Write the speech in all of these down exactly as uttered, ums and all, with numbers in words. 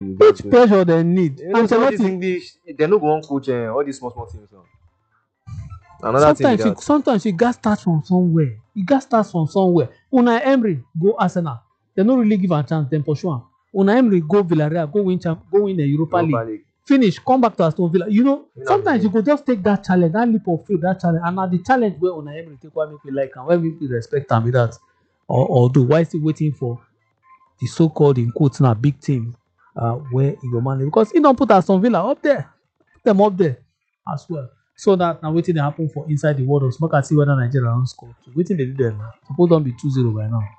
you get Which going. pressure they need? You know, so all this Ancelotti, English, they no go on coach eh, all these small small teams now. Another thing with sometimes you that. sometimes you got start from somewhere. You got start from somewhere. Unai Emery go Arsenal. They don't really give a chance. Then pursue am. Unai Emery go Villarreal. Go win champ. Go win the Europa, Europa League. League. Finish. Come back to Aston Villa. You know, You know sometimes what I you go just take that challenge, that leap of faith, that challenge, and now the challenge where Unai Emery take why make me like and why make me respect am with that, or or do why still waiting for the so-called in quotes now big team, uh, where he go manage because he don't put Aston Villa up there, put them up there as well. So that now waiting they happen for inside the world of smoke and see whether Nigeria don't score. So waiting they do there now. Suppose don't be two zero by now.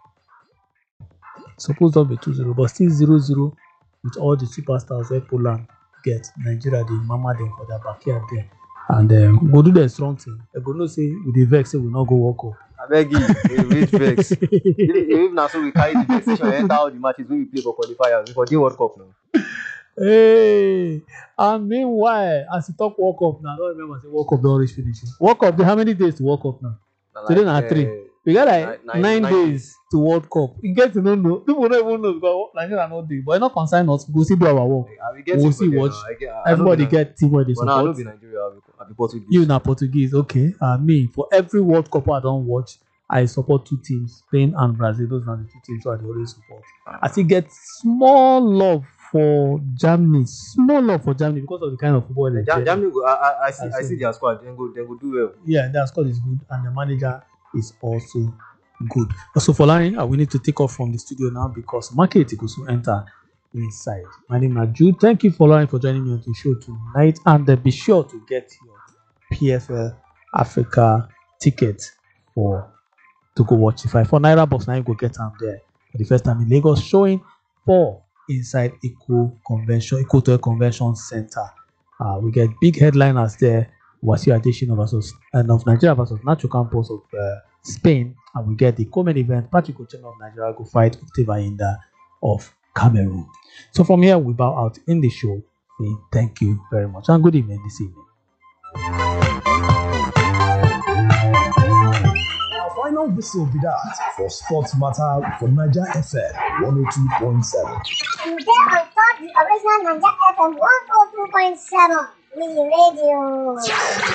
Suppose don't be two zero, but still zero zero with all the superstars where Poland get Nigeria the mama them for their backyard there. And um, go do the strong thing. They go no say with the vex say we not go walk up. I beg you, we reach vex. If, if now so we carry the vexation enter all the matches wey we play for qualifiers for the World Cup now. Hey, and meanwhile, as you talk World Cup now, I don't remember say World Cup don reach finish. World Cup, dey how many days to World Cup now? Na Today like, na three. uh, We got like nine- nine, nine days to World Cup. In case you don't know, people don't even know because Nigeria no dey. But e no concern us. We go still do our work. I will get We'll team see for there watch. now. I get, I, I no Everybody be Ni- get team where they But now I no support. be Nigeria, I be, I be Portuguese. You na Portuguese, okay. Uh, me for every World Cup I don't watch, I support two teams, Spain and Brazil. Those are the two teams I dey always support. I still get small love for Germany, small love for Germany because of the kind of football they Jam- play. Germany, go, I, I, I see, I I see. see their squad. They go, they go do well. Yeah, their squad is good, and the manager is also good. So for Larry, uh, we need to take off from the studio now because market goes to enter inside. My name is Jude. Thank you for Larry for joining me on the show tonight, and uh, be sure to get your P F L Africa ticket for to go watch. If I for Naira box now, you go get them there for the first time in Lagos, showing for inside Eco Convention, Eco Toy Convention Center. Uh, we get big headliners there. Wasiu Adesina versus and of Nigeria versus Nacho Campos of uh, Spain, and we get the co-main event. Patrick Ocheno of Nigeria go fight Octave Ayinda of Cameroon. So from here, we bow out in the show. Saying thank you very much and good evening this evening. Our final whistle be that for Sports Matter for Niger F M one oh two point seven. You get on top the original Niger F M one oh two point seven. We radio.